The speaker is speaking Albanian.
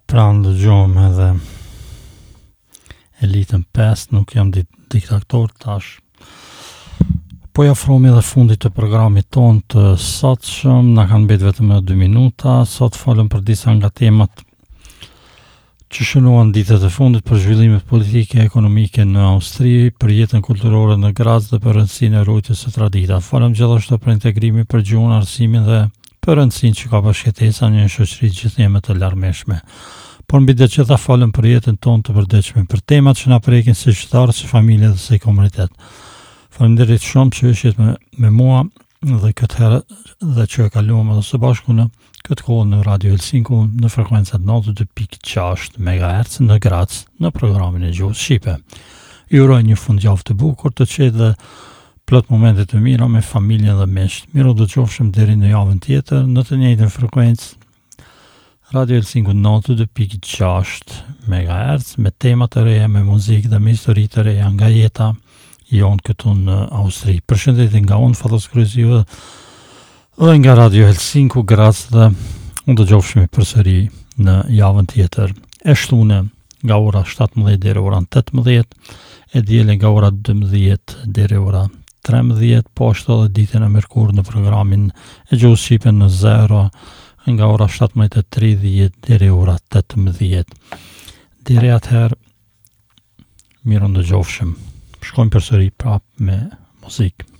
Pra ndëgjojmë edhe Elitën 5, nuk jam diktator tash. Po ja afrohemi edhe fundit të programit tonë të sotshëm, na kanë mbet vetëm 2 minuta. Sot folëm për disa nga temat që shënuan ditët e fundit, për zhvillimet politike, ekonomike në Austri, për jetën kulturore në Graz dhe për rëndësinë e ruajtjes së traditave. Folëm gjithashtu për integrimin, për gjuhën, arsimin dhe për rëndësinë që ka bashkëjetesa në një shoqëri gjithnjëme të larmishme. Por mbi të gjitha folëm për jetën tonë të përditshme, për temat që na prekin si qytetarë, si familje dhe si komunitet. Faleminderit shumë që jeshit me mua dhe këtë herë dhe që e kaluam edhe së bashku në këtë kohë në Radio Helsinku në frekuencat 92.6 MHz në Graz në programin e gjuhës shqipe. Ju uroj një fundjavë të bukur, të qetë dhe plot momente të mira me familjen dhe miqt. Miru do qofshim deri në javën tjetër në të njëjtën frekuencë Radio Helsinku 92.6 MHz me tema të reja, me muzikë dhe me histori të reja nga jeta jonë këtu në Austri. Përshëndetje nga unë, Fatos Kryziu, dhe nga Radio Helsinku, Graz, dhe unë do gjofshmi përsëri në javën tjetër e shtune nga ora 17 deri ora 18, e diele nga ora 12 deri ora 13, po ashtu edhe ditën e mërkur në programin e gjuhës shqipe në 0 nga ora 17:30 deri ora 18. Deri atëherë, mirë ndëgjofshëm. Shkojmë përsëri prapë me muzikë.